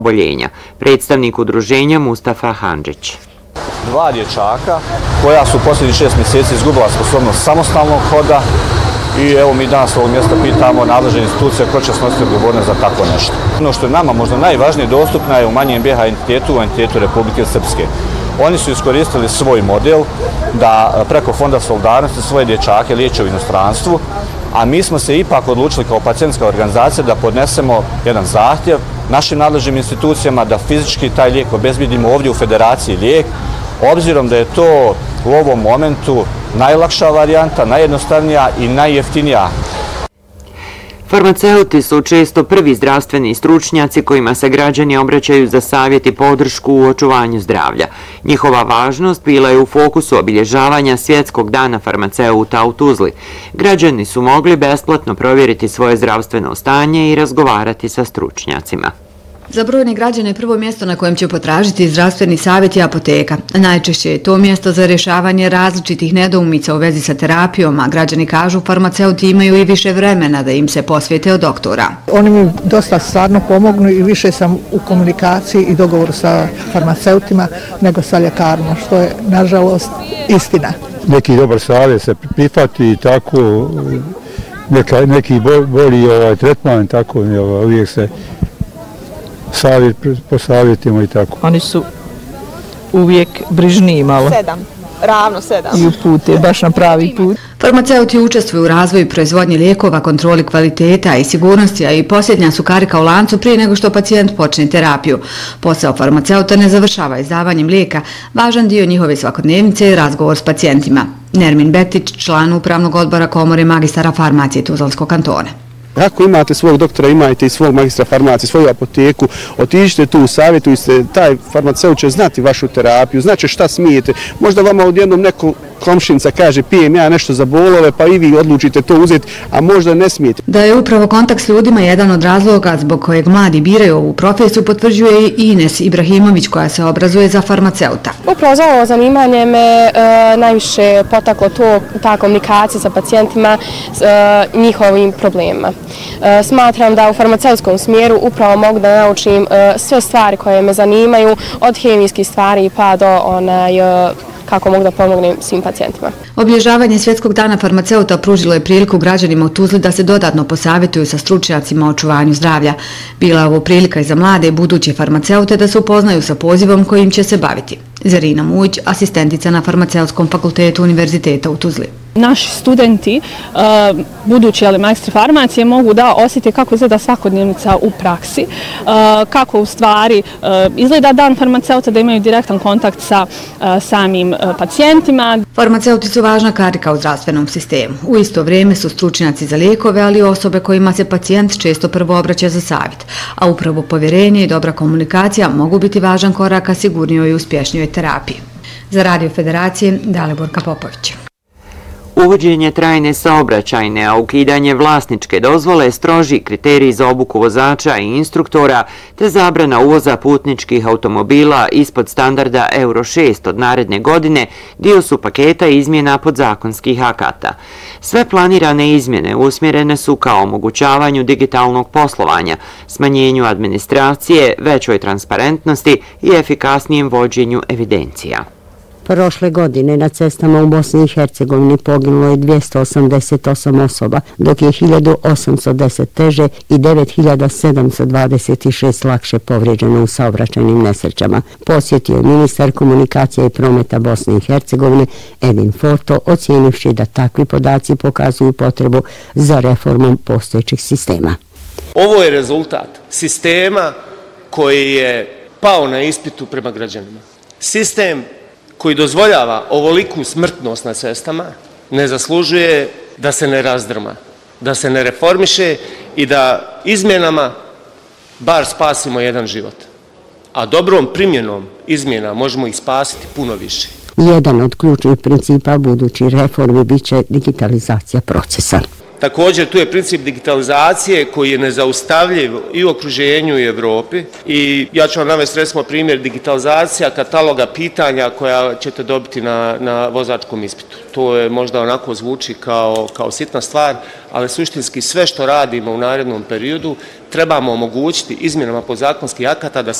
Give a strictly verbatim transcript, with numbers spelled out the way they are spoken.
oboljenja. Predstavnik udruženja Mustafa Handžić. Dva dječaka koja su posljednjih šest mjeseci izgubila sposobnost samostalnog hoda i evo mi danas ovog mjesta pitamo nadležne institucije ko će snositi odgovornost za tako nešto. Ono što je nama možda najvažnije dostupno je u manjem B iH entitetu, u entitetu Republike Srpske. Oni su iskoristili svoj model da preko Fonda solidarnosti svoje dječake liječe u inostranstvu, a mi smo se ipak odlučili kao pacijentska organizacija da podnesemo jedan zahtjev našim nadležnim institucijama da fizički taj lijek obezbjedimo ovdje u Federaciji lijek, obzirom da je to u ovom momentu najlakša varijanta, najjednostavnija i najjeftinija. Farmaceuti su često prvi zdravstveni stručnjaci kojima se građani obraćaju za savjet i podršku u očuvanju zdravlja. Njihova važnost bila je u fokusu obilježavanja Svjetskog dana farmaceuta u Tuzli. Građani su mogli besplatno provjeriti svoje zdravstveno stanje i razgovarati sa stručnjacima. Za brojne građane prvo mjesto na kojem će potražiti zdravstveni savjet je apoteka. Najčešće je to mjesto za rješavanje različitih nedoumica u vezi sa terapijom, a građani kažu farmaceuti imaju i više vremena da im se posvijete od doktora. Oni mi dosta stvarno pomognu i više sam u komunikaciji i dogovoru sa farmaceutima nego sa ljekarnom, što je nažalost istina. Neki dobar savjet se prihvati i tako, neka, neki bolji ovaj, tretman, tako ovaj, uvijek se savjet, posavjetimo i tako. Oni su uvijek brižniji malo. Sedam, ravno sedam. I upute baš na pravi put. Farmaceuti učestvuju u razvoju proizvodnje lijekova, kontroli kvaliteta i sigurnosti, a i posljednja su karika u lancu prije nego što pacijent počne terapiju. Posao farmaceuta ne završava izdavanjem lijeka, važan dio njihove svakodnevnice je razgovor s pacijentima. Nermin Betić, član upravnog odbora Komore magistara farmacije Tuzlanskog kantona. Ako imate svog doktora, imajte i svog magistra farmacije, svoju apoteku, otiđite tu, savjetujte, taj farmaceut će znati vašu terapiju, znači šta smijete. Možda vama odjednom neko komšinca kaže pijem ja nešto za bolove, pa i vi odlučite to uzeti, a možda ne smijete. Da je upravo kontakt s ljudima jedan od razloga zbog kojeg mladi biraju ovu profesiju, potvrđuje i Ines Ibrahimović koja se obrazuje za farmaceuta. Upravo za ovo zanimanje me e, najviše potaklo to, ta komunikacija sa pacijentima, s e, njihovim problemima. E, smatram da u farmaceutskom smjeru upravo mogu da naučim e, sve stvari koje me zanimaju, od hemijskih stvari pa do onaj, e, kako mogu da pomognem svim pacijentima. Obilježavanje Svjetskog dana farmaceuta pružilo je priliku građanima u Tuzli da se dodatno posavjetuju sa stručnjacima o očuvanju zdravlja. Bila je ovo prilika i za mlade i buduće farmaceute da se upoznaju sa pozivom kojim će se baviti. Zarina Mujić, asistentica na Farmaceutskom fakultetu Univerziteta u Tuzli. Naši studenti, budući magistri farmacije, mogu da osjete kako izgleda svakodnevnica u praksi, kako u stvari izgleda dan farmaceuta, da imaju direktan kontakt sa samim pacijentima. Farmaceuti su važna karika u zdravstvenom sistemu. U isto vrijeme su stručnjaci za lijekove, ali i osobe kojima se pacijent često prvo obraća za savjet. A upravo povjerenje i dobra komunikacija mogu biti važan korak ka sigurnijoj i uspješnijoj terapiji. Za Radio Federacije, Daliborka Popović. Uvođenje trajne saobraćajne, a ukidanje vlasničke dozvole, stroži kriteriji za obuku vozača i instruktora, te zabrana uvoza putničkih automobila ispod standarda Euro šest od naredne godine dio su paketa izmjena podzakonskih akata. Sve planirane izmjene usmjerene su ka omogućavanju digitalnog poslovanja, smanjenju administracije, većoj transparentnosti i efikasnijem vođenju evidencija. Prošle godine na cestama u Bosni i Hercegovini poginulo je dvjesto osamdeset osam osoba, dok je hiljadu osamsto deset teže i devet hiljada sedamsto dvadeset šest lakše povrijeđeno u saobraćajnim nesrećama. Posjetio je ministar komunikacije i prometa Bosne i Hercegovine Edin Forto, ocijenivši da takvi podaci pokazuju potrebu za reformom postojećih sistema. Ovo je rezultat sistema koji je pao na ispitu prema građanima. Sistem koji dozvoljava ovoliku smrtnost na cestama, ne zaslužuje da se ne razdrma, da se ne reformiše i da izmjenama bar spasimo jedan život. A dobrom primjenom izmjena možemo ih spasiti puno više. Jedan od ključnih principa budućih reformi biće digitalizacija procesa. Također, tu je princip digitalizacije koji je nezaustavljiv i u okruženju i u Evropi. I ja ću vam navesti recimo primjer digitalizacija kataloga pitanja koja ćete dobiti na, na vozačkom ispitu. To je možda onako zvuči kao, kao sitna stvar, ali suštinski sve što radimo u narednom periodu trebamo omogućiti izmjenama podzakonskih akata da se